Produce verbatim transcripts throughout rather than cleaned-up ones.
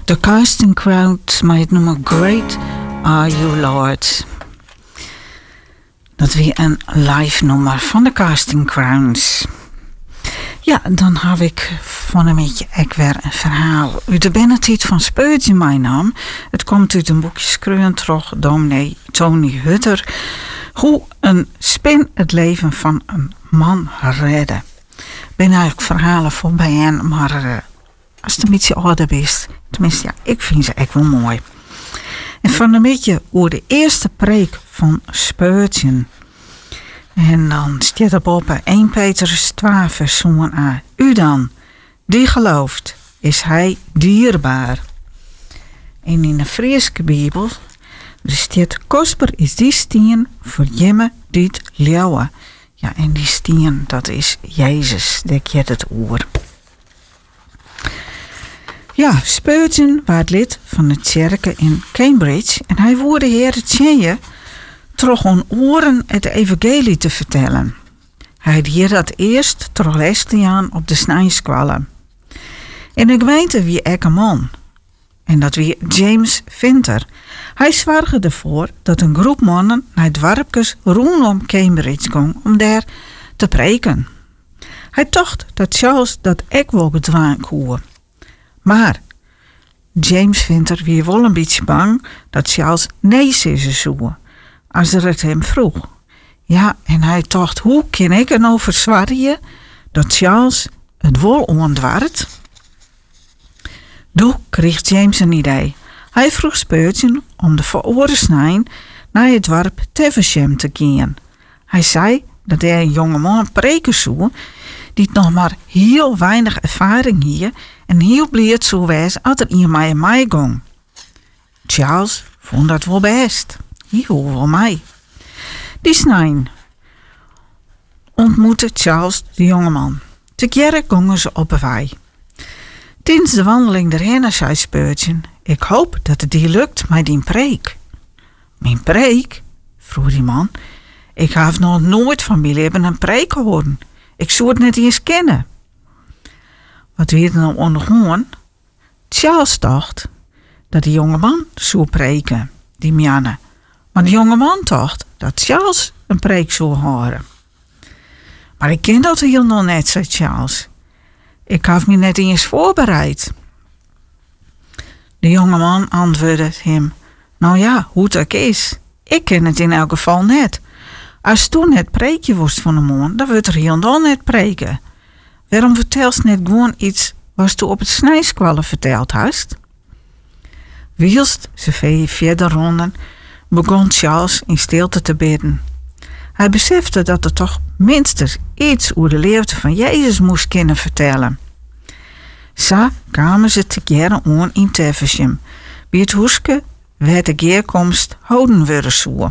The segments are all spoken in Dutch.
The Casting Crowd met het nummer Great Are You Lord. Dat weer een live nummer van de Casting Crowns. Ja, dan heb ik van een beetje ook weer een verhaal uit de binnentijd van Spurgeon, mijn naam. Het komt uit een boekje Skreuntrog, dominee Tony Hutter. Hoe een spin het leven van een man redde. Ik ben eigenlijk verhalen voorbij hen, maar uh, als het een beetje ouder is, tenminste, ja, ik vind ze echt wel mooi. En van een beetje over de eerste preek van Spurgeon. En dan staat er op Eerste Petrus twee vers A. U dan, die gelooft, is hij dierbaar. En in de Frieske Bijbel, er staat, kostbaar is die steen voor jemme die het leeuwen. Ja, en die steen, dat is Jezus, denk je het oor. Ja, Spurgeon was lid van de kerken in Cambridge en hij woorde Heer Tjeje terug aan oren het evangelie te vertellen. Hij deed dat eerst terug les op de snijskwallen. In de gemeente wie ek een man. En dat wie James Vinter. Hij zorgde ervoor dat een groep mannen naar het dorpjes rondom Cambridge ging om daar te preken. Hij dacht dat Charles dat ek wel gedwaan kon. Maar James Vinter wie wel een beetje bang dat Charles nee zeggen zou als er het hem vroeg. Ja, en hij dacht, hoe kan ik er nou verzwarren dat Charles het wel ontwaart? Toen kreeg James een idee. Hij vroeg Spurgeon om de veroordeling naar het dorp Teversham te gaan. Hij zei dat hij een jongeman preken zou die nog maar heel weinig ervaring hier en heel blij zou wezen als er iemand mij mij ging. Charles vond dat wel best. Hij wil wel mij. Die snijn ontmoette Charles de jongeman. Te keren gingen ze op een wei. Tijdens de wandeling erheen zei Spurgeon, ik hoop dat het die lukt met die preek. Mijn preek? Vroeg die man. Ik heb nog nooit van mijn leven een preek gehoord. Ik zou het net eens kennen. Wat werd er nou ondergaan? Charles dacht dat de jongeman zou preken, die Mianne. Maar de jongeman dacht dat Charles een preek zou horen. Maar ik ken dat heel nog net, zei Charles. Ik heb me net eens voorbereid. De jongeman antwoordde hem, nou ja, hoe het ook is. Ik ken het in elk geval net. Als toen het preekje was van de man, dan wordt er heel dan net preken. Waarom vertelst net gewoon iets wat je op het snijskwallen verteld hast? Wielst ze verder ronden, begon Charles in stilte te bidden. Hij besefte dat er toch minstens iets over de leeftijd van Jezus moest kunnen vertellen. Zo kwamen ze te keren aan in Teversham, bij het hoeske waar de geerkomst houden worden zou.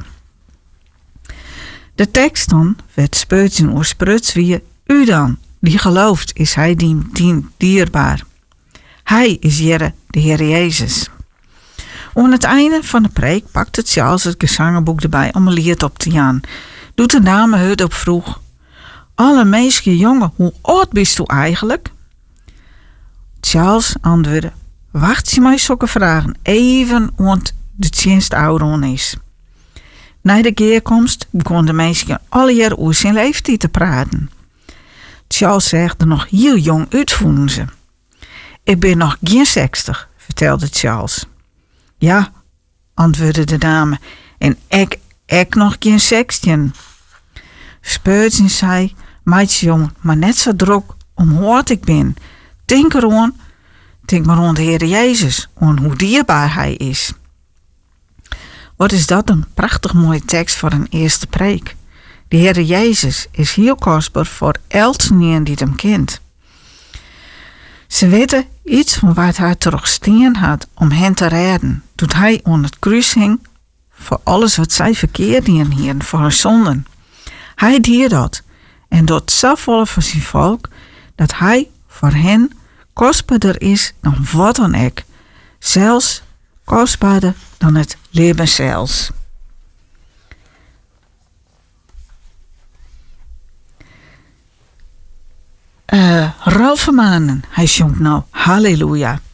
De tekst dan werd Spurgeon oorspreuts wie u dan, die gelooft, is hij die, die dierbaar. Hij is Jere, de Heer Jezus. Aan het einde van de preek pakte Charles het gezangenboek erbij om een lied op te gaan. Doet de dame het op vroeg. Alle meisje jongen, hoe oud bist u eigenlijk? Charles antwoordde, wacht je mij zulke vragen, even want de tjenst ouder is. Na de keerkomst begon de meisje alle jaar over zijn leeftijd te praten. Charles zegt er nog heel jong uit, vonden ze. Ik ben nog geen zestig, vertelde Charles. Ja, antwoordde de dame, en ik, ik nog geen zestien. Spurgeon zei, meidje jong, maar net zo druk om hoe oud ik ben. Denk erom, denk maar aan de Heer Jezus, aan hoe dierbaar hij is. Wat is dat een prachtig mooie tekst voor een eerste preek. De Heer Jezus is heel kostbaar voor elke die hem kent. Ze weten iets van wat hij terugsteen had om hen te redden, toen hij aan het kruis hing voor alles wat zij verkeerd hier voor hun zonden. Hij deed dat en dat zo vol van zijn volk dat hij voor hen kostbaarder is dan wat dan ik, zelfs kostbaarder dan het leven zelfs. Uh, Ralf Vermanen, hij zongt nou Halleluja.